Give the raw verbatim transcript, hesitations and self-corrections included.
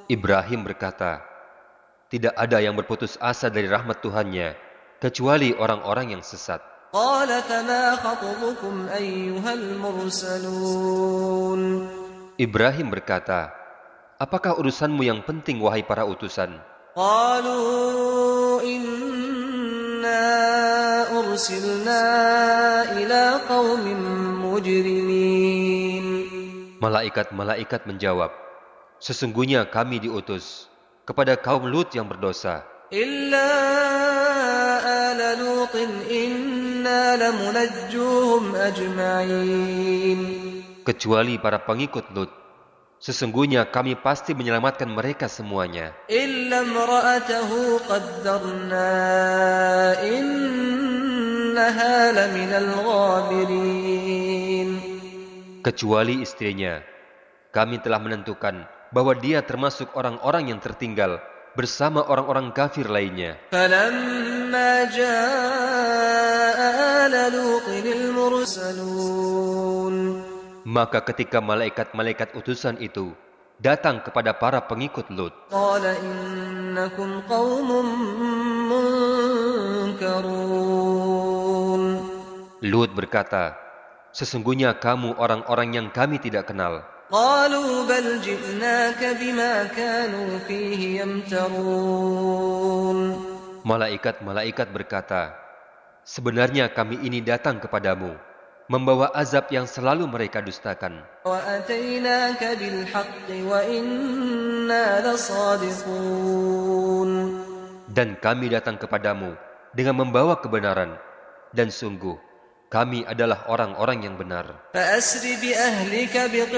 Ibrahim berkata, tidak ada yang berputus asa dari rahmat Tuhannya, kecuali orang-orang yang sesat. قال فما خطبكم أيها المرسلون Ibrahim berkata, apakah urusanmu yang penting wahai para utusan? قالوا إنا أرسلنا إلى قوم مجرمين. Malaikat-malaikat menjawab, sesungguhnya kami diutus kepada kaum Lut yang berdosa. إلا آل لوط إنا لمنجوهم أجمعين. Kecuali para pengikut Lut, sesungguhnya kami pasti menyelamatkan mereka semuanya. إلا امرأته قدرنا إنها لمن الغابرين. Kecuali istrinya, kami telah menentukan bahwa dia termasuk orang-orang yang tertinggal bersama orang-orang kafir lainnya. فلما جاء آل لوط المرسلون Maka ketika malaikat-malaikat utusan itu datang kepada para pengikut Lut, قال إنكم قوم منكرون. Lut berkata, sesungguhnya kamu orang-orang yang kami tidak kenal. قالوا بل جئناك بما كانوا فيه يمترون. Malaikat-malaikat berkata, sebenarnya kami ini datang kepadamu membawa azab yang selalu mereka dustakan. وأتيناك بالحق وإنا لصادقون. Dan kami datang kepadamu dengan membawa kebenaran, dan sungguh kami adalah orang-orang yang benar. فأسر بأهلك بقطع